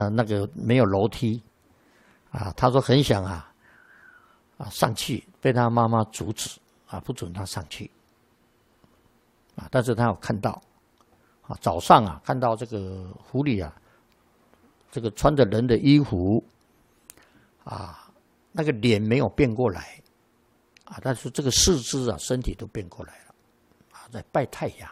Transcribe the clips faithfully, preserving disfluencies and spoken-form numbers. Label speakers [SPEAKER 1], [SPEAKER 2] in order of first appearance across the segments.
[SPEAKER 1] 呃，那个没有楼梯啊，他说很想啊啊上去，被他妈妈阻止啊，不准他上去啊。但是他有看到啊，早上啊看到这个狐狸啊，这个穿着人的衣服啊，那个脸没有变过来啊，但是这个四肢啊身体都变过来了啊，在拜太阳。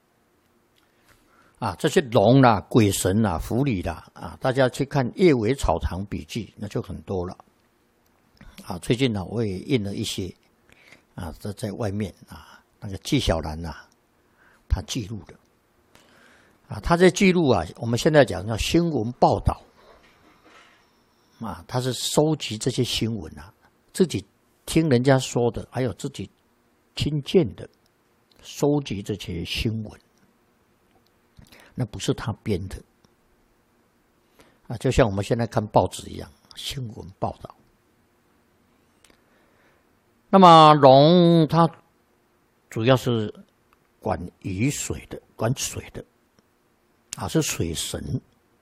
[SPEAKER 1] 啊，这些龙啦、鬼神啦、狐狸啦，啊，大家去看《叶尾草堂笔记》，那就很多了。啊，最近呢，我也印了一些，啊，在在外面啊，那个纪晓岚呐，他记录的，啊，他在记录啊，我们现在讲叫新闻报道，啊，他是收集这些新闻啊，自己听人家说的，还有自己亲见的，收集这些新闻。那不是他编的啊，就像我们现在看报纸一样，新闻报道。那么龙它主要是管雨水的，管水的啊，是水神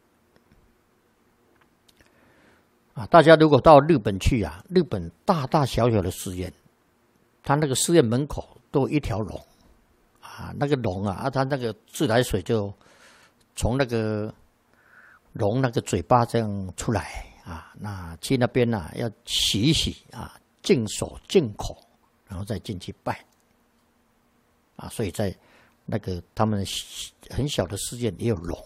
[SPEAKER 1] 啊。大家如果到日本去啊，日本大大小小的寺院，它那个寺院门口都有一条龙啊，那个龙啊，啊，它那个自来水就从那个龙那个嘴巴这样出来啊，那去那边啊要洗一洗啊，净手净口，然后再进去拜啊。所以在那个他们很小的寺院也有龙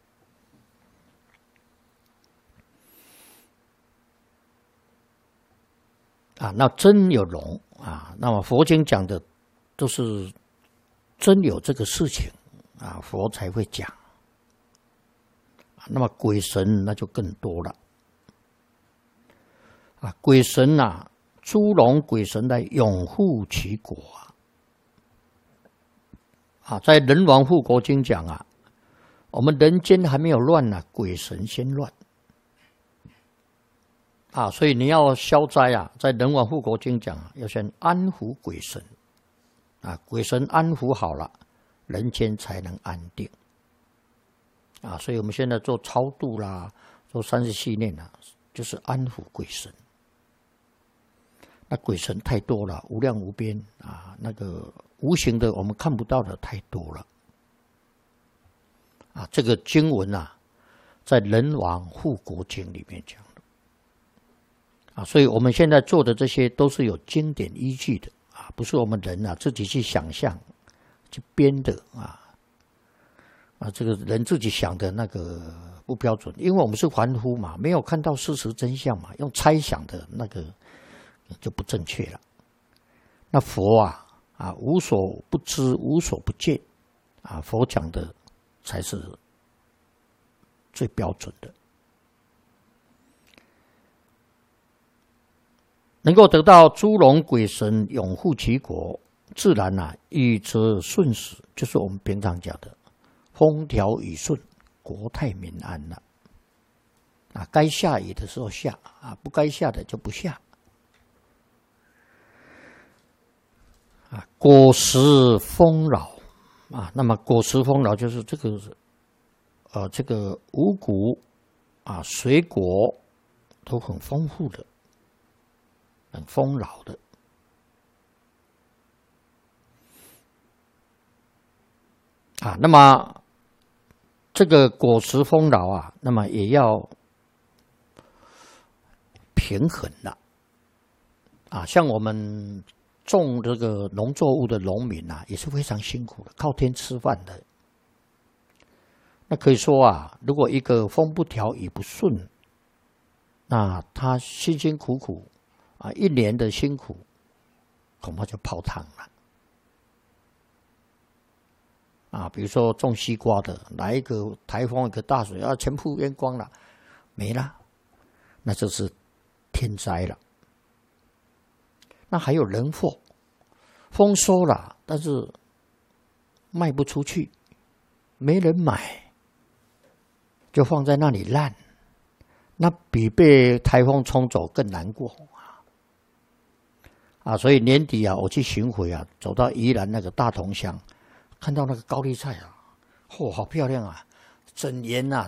[SPEAKER 1] 啊。那真有龙啊，那么佛经讲的都是真有这个事情啊，佛才会讲。那么鬼神那就更多了啊！鬼神呐、啊，诸龙鬼神来拥护其国啊！啊，在《人王护国经》讲啊，我们人间还没有乱呢、啊，鬼神先乱啊！所以你要消灾啊，在《人王护国经》讲啊，要先安抚鬼神啊，鬼神安抚好了，人间才能安定。啊，所以我们现在做超度啦，做三十系念啊，就是安抚鬼神。那鬼神太多了，无量无边啊，那个无形的我们看不到的太多了。啊，这个经文啊，在《人王护国经》里面讲的。啊，所以我们现在做的这些都是有经典依据的啊，不是我们人啊自己去想象、去编的啊。啊，这个人自己想的那个不标准，因为我们是凡夫嘛，没有看到事实真相嘛，用猜想的那个就不正确了。那佛啊啊无所不知，无所不见啊，佛讲的才是最标准的。能够得到诸龙鬼神拥护其国，自然啊雨则顺时，就是我们平常讲的。风调雨顺，国泰民安了。啊，该下雨的时候下啊，不该下的就不下。啊，果实丰饶啊，那么果实丰饶就是这个，呃，这个五谷啊，水果都很丰富的，很丰饶的。啊，那么。这个果实丰饶啊，那么也要平衡了啊。像我们种这个农作物的农民啊，也是非常辛苦的，靠天吃饭的。那可以说啊，如果一个风不调雨不顺，那他辛辛苦苦啊一年的辛苦，恐怕就泡汤了。啊，比如说种西瓜的，来一个台风，一个大水，啊，全部淹光了，没了，那就是天灾了。那还有人祸，丰收了，但是卖不出去，没人买，就放在那里烂，那比被台风冲走更难过啊！啊，所以年底啊，我去巡回啊，走到宜兰那个大同乡。看到那个高丽菜啊，嚯、哦，好漂亮啊！整园啊